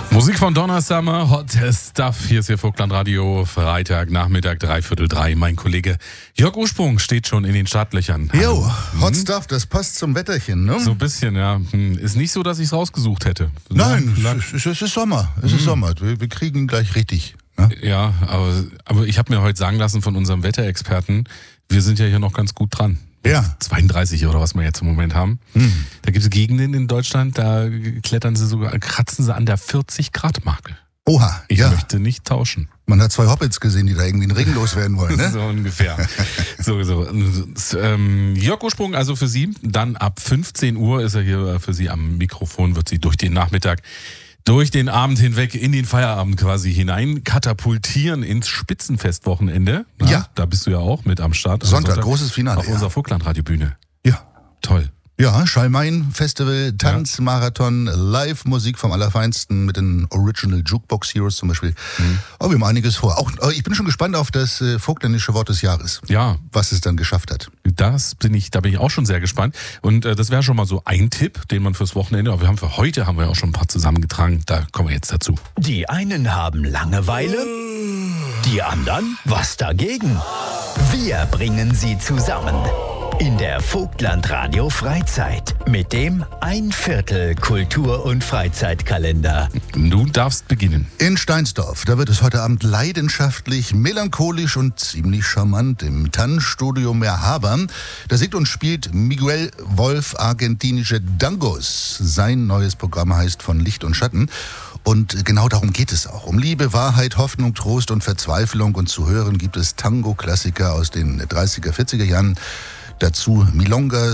Musik von Donna Summer, Hot Stuff. Hier ist Ihr Vogtland-Radio, Freitag, Nachmittag, 2:45. Mein Kollege Jörg Ursprung steht schon in den Startlöchern. Jo, Hot Stuff, das passt zum Wetterchen, ne? So ein bisschen, ja. Ist nicht so, dass ich es rausgesucht hätte. Nein, es ist Sommer. Es ist Sommer. Wir kriegen ihn gleich richtig. Ne? Ja, aber ich habe mir heute sagen lassen von unserem Wetterexperten, wir sind ja hier noch ganz gut dran. Ja. 32 oder was wir jetzt im Moment haben. Da gibt es Gegenden in Deutschland, da kratzen sie an der 40-Grad-Marke. Oha, Ich ja. möchte nicht tauschen. Man hat zwei Hobbits gesehen, die da irgendwie in den Ring loswerden wollen, ne? So ungefähr. so. Jörg Ursprung also für Sie. Dann ab 15 Uhr ist er hier für Sie am Mikrofon, wird Sie durch den Nachmittag, durch den Abend hinweg in den Feierabend quasi hinein katapultieren ins Spitzenfestwochenende. Ja. Da bist du ja auch mit am Start. Sonntag, großes Finale. Auf unserer Vogtland-Radiobühne. Ja. Toll. Ja, Schalmein-Festival, Tanzmarathon, Live-Musik vom Allerfeinsten mit den Original Jukebox Heroes zum Beispiel. Oh, wir haben einiges vor. Auch, ich bin schon gespannt auf das vogtländische Wort des Jahres. Ja. Was es dann geschafft hat. Da bin ich auch schon sehr gespannt. Und das wäre schon mal so ein Tipp, den man fürs Wochenende, aber für heute haben wir auch schon ein paar zusammengetragen. Da kommen wir jetzt dazu. Die einen haben Langeweile, die anderen was dagegen. Wir bringen sie zusammen in der Vogtland-Radio Freizeit mit dem 1/4 Kultur- und Freizeitkalender. Du darfst beginnen. In Steinsdorf, da wird es heute Abend leidenschaftlich, melancholisch und ziemlich charmant im Tanzstudio Merhaba. Da singt und spielt Miguel Wolf argentinische Dangos. Sein neues Programm heißt Von Licht und Schatten. Und genau darum geht es auch. Um Liebe, Wahrheit, Hoffnung, Trost und Verzweiflung. Und zu hören gibt es Tango-Klassiker aus den 30er, 40er Jahren. Dazu Milonga,